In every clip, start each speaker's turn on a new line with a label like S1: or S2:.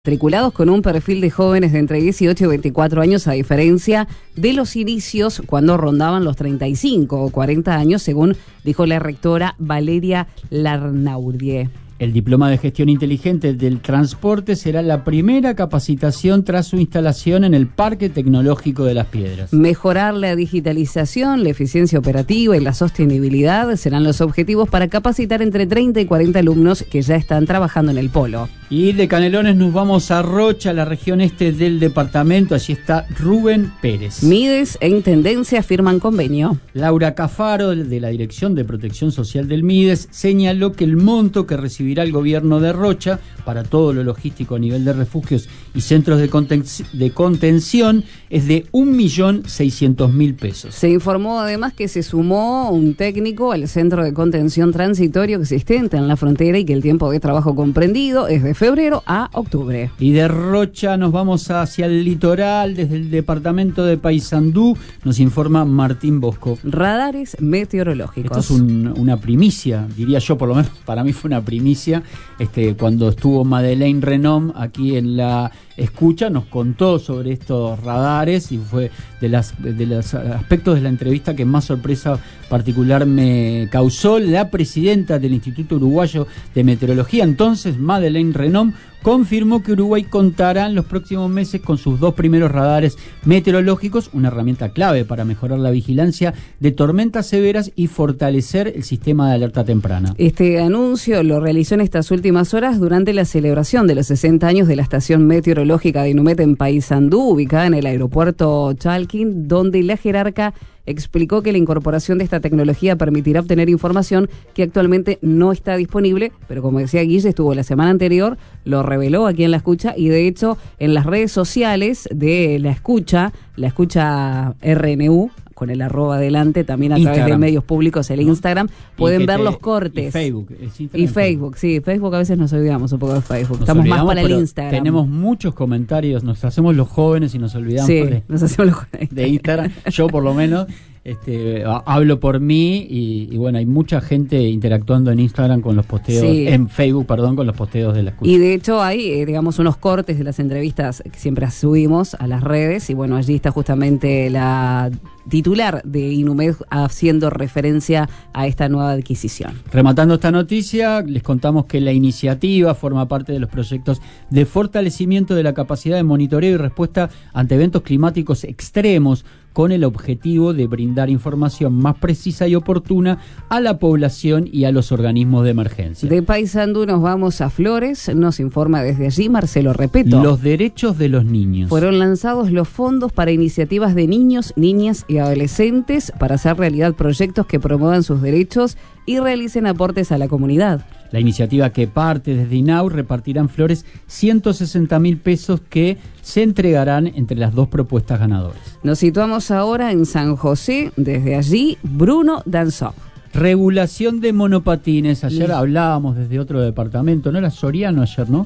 S1: Matriculados con un perfil de jóvenes de entre 18 y 24 años, a diferencia de los inicios cuando rondaban los 35 o 40 años, según dijo la rectora Valeria Larnaudie.
S2: El diploma de gestión inteligente del transporte será la primera capacitación tras su instalación en el Parque Tecnológico de Las Piedras.
S1: Mejorar la digitalización, la eficiencia operativa y la sostenibilidad serán los objetivos para capacitar entre 30 y 40 alumnos que ya están trabajando en el polo.
S2: Y de Canelones nos vamos a Rocha, la región este del departamento. Allí está Rubén Pérez.
S1: Mides e Intendencia firman convenio.
S2: Laura Cafaro, de la Dirección de Protección Social del Mides, señaló que el monto que recibirá el gobierno de Rocha para todo lo logístico a nivel de refugios y centros de contención es de 1.600.000 pesos.
S1: Se informó además que se sumó un técnico al centro de contención transitorio existente en la frontera y que el tiempo de trabajo comprendido es de febrero a octubre.
S2: Y de Rocha nos vamos hacia el litoral, desde el departamento de Paysandú, nos informa Martín Bosco.
S1: Radares meteorológicos.
S2: Esto es una primicia, diría yo, por lo menos para mí fue una primicia. Cuando estuvo Madeleine Renom aquí en la escucha, nos contó sobre estos radares y fue de los aspectos de la entrevista que más sorpresa particular me causó. La presidenta del Instituto Uruguayo de Meteorología, entonces Madeleine Renom, confirmó que Uruguay contará en los próximos meses con sus 2 primeros radares meteorológicos, una herramienta clave para mejorar la vigilancia de tormentas severas y fortalecer el sistema de alerta temprana.
S1: Este anuncio lo realizó en estas últimas horas durante la celebración de los 60 años de la estación meteorológica de Inumet en Paysandú, ubicada en el aeropuerto Chalkin, donde la jerarca explicó que la incorporación de esta tecnología permitirá obtener información que actualmente no está disponible, pero como decía Guille, estuvo la semana anterior, lo reveló aquí en La Escucha, y de hecho en las redes sociales de La Escucha RNU, con el @ adelante, también a Instagram, través de medios públicos, el Instagram, pueden ver los cortes.
S2: Y Facebook.
S1: Facebook a veces nos olvidamos un poco de Facebook.
S2: Estamos
S1: más para el Instagram.
S2: Tenemos muchos comentarios, nos hacemos los jóvenes y nos olvidamos de Instagram. Yo por lo menos hablo por mí y bueno, hay mucha gente interactuando en Instagram con los posteos, en Facebook, con los posteos de La Escucha.
S1: Y de hecho hay, unos cortes de las entrevistas que siempre subimos a las redes, y bueno, allí está justamente la titular de Inumet haciendo referencia a esta nueva adquisición.
S2: Rematando esta noticia, les contamos que la iniciativa forma parte de los proyectos de fortalecimiento de la capacidad de monitoreo y respuesta ante eventos climáticos extremos, con el objetivo de brindar información más precisa y oportuna a la población y a los organismos de emergencia.
S1: De Paysandú nos vamos a Flores, nos informa desde allí Marcelo Repeto.
S2: Los derechos de los niños.
S1: Fueron lanzados los fondos para iniciativas de niños, niñas y adolescentes para hacer realidad proyectos que promuevan sus derechos y realicen aportes a la comunidad.
S2: La iniciativa, que parte desde INAU, repartirá en Flores 160.000 pesos que se entregarán entre las 2 propuestas ganadoras.
S1: Nos situamos ahora en San José, desde allí Bruno Danzó.
S2: Regulación de monopatines. Ayer hablábamos desde otro departamento, no era Soriano ayer, ¿no?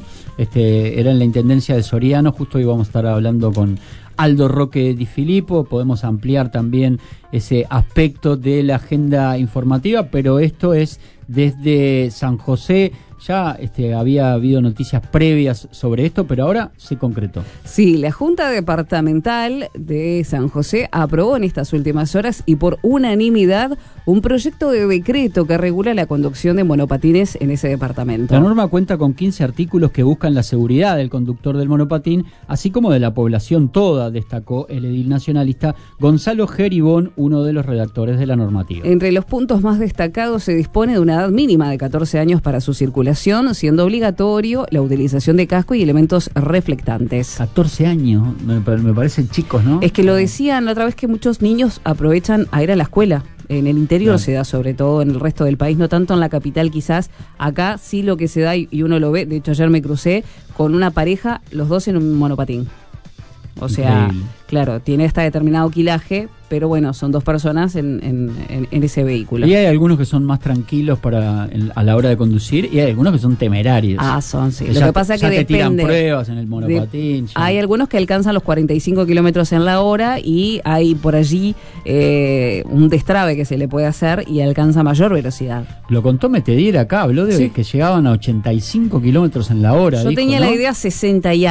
S2: Era en la Intendencia de Soriano, justo hoy vamos a estar hablando con Aldo Roque Di Filippo. Podemos ampliar también ese aspecto de la agenda informativa, pero esto es desde San José. Ya había habido noticias previas sobre esto, pero ahora se concretó.
S1: Sí, la Junta Departamental de San José aprobó en estas últimas horas y por unanimidad un proyecto de decreto que regula la conducción de monopatines en ese departamento.
S2: La norma cuenta con 15 artículos que buscan la seguridad del conductor del monopatín, así como de la población toda, destacó el edil nacionalista Gonzalo Geribón, uno de los redactores de la normativa.
S1: Entre los puntos más destacados se dispone de una edad mínima de 14 años para su circulación, siendo obligatorio la utilización de casco y elementos reflectantes.
S2: 14 años, me parecen chicos, ¿no?
S1: Es que lo decían la otra vez, que muchos niños aprovechan a ir a la escuela. En el interior se da, sobre todo en el resto del país, no tanto en la capital quizás. Acá sí lo que se da, y uno lo ve. De hecho, ayer me crucé con una pareja, los dos en un monopatín. O sea, claro, tiene hasta determinado quilaje, pero bueno, son 2 personas en ese vehículo.
S2: Y hay algunos que son más tranquilos a la hora de conducir, y hay algunos que son temerarios.
S1: Sí. Lo que pasa es que
S2: te tiran pruebas en el monopatín.
S1: Hay algunos que alcanzan los 45 kilómetros en la hora, y hay por allí un destrabe que se le puede hacer y alcanza mayor velocidad.
S2: Lo contó Metedier acá, habló de que llegaban a 85 kilómetros en la hora.
S1: Yo tenía la idea 60 y